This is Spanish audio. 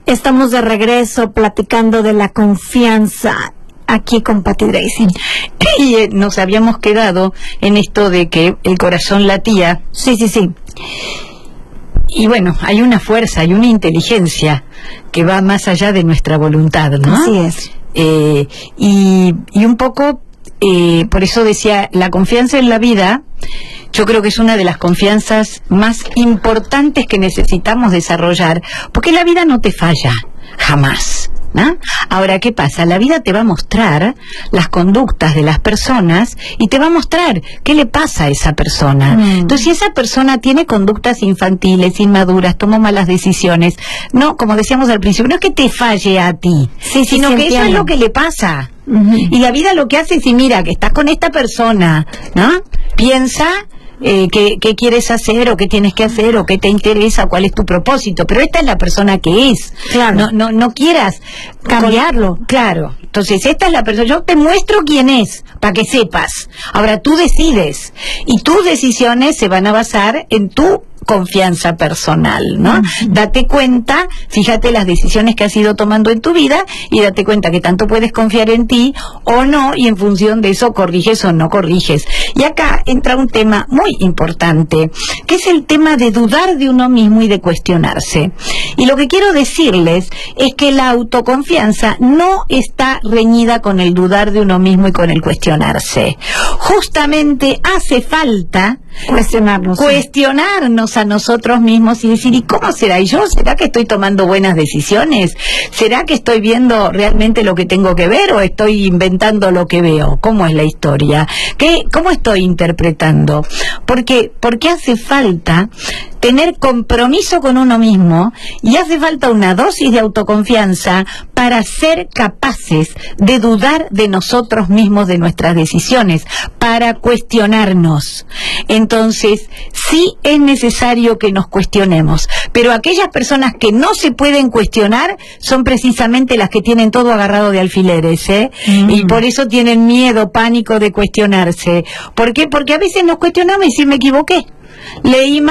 Estamos de regreso platicando de la confianza aquí con Patti Dracy. Y nos habíamos quedado en esto de que el corazón latía. Sí. Y bueno, hay una fuerza, hay una inteligencia que va más allá de nuestra voluntad, ¿no? Así es. Y un poco, por eso decía, la confianza en la vida, yo creo que es una de las confianzas más importantes que necesitamos desarrollar, porque la vida no te falla, jamás, ¿no? Ahora, ¿qué pasa? La vida te va a mostrar las conductas de las personas y te va a mostrar qué le pasa a esa persona. Entonces, si esa persona tiene conductas infantiles, inmaduras, tomó malas decisiones, no, como decíamos al principio, no es que te falle a ti, sino que eso es lo que le pasa. Y la vida lo que hace es, si mira, que estás con esta persona, ¿no? Piensa qué quieres hacer o qué tienes que hacer o qué te interesa, cuál es tu propósito, pero esta es la persona que es. Claro. No quieras cambiarlo. Claro. Entonces, esta es la persona, yo te muestro quién es, para que sepas. Ahora tú decides, y tus decisiones se van a basar en tu confianza personal, ¿no? Date cuenta, fíjate las decisiones que has ido tomando en tu vida y date cuenta que tanto puedes confiar en ti o no, y en función de eso corriges o no corriges. Y acá entra un tema muy importante, que es el tema de dudar de uno mismo y de cuestionarse. Y lo que quiero decirles es que la autoconfianza no está reñida con el dudar de uno mismo y con el cuestionarse. Justamente hace falta cuestionarnos a nosotros mismos y decir, ¿y cómo será? ¿Y yo? ¿Será que estoy tomando buenas decisiones? ¿Será que estoy viendo realmente lo que tengo que ver o estoy inventando lo que veo? ¿Cómo es la historia? ¿Cómo estoy interpretando? Porque hace falta tener compromiso con uno mismo y hace falta una dosis de autoconfianza para ser capaces de dudar de nosotros mismos, de nuestras decisiones, para cuestionarnos. Entonces, sí es necesario que nos cuestionemos, pero aquellas personas que no se pueden cuestionar son precisamente las que tienen todo agarrado de alfileres, y por eso tienen miedo, pánico de cuestionarse. ¿Por qué? Porque a veces nos cuestionamos y si me equivoqué, leí mal.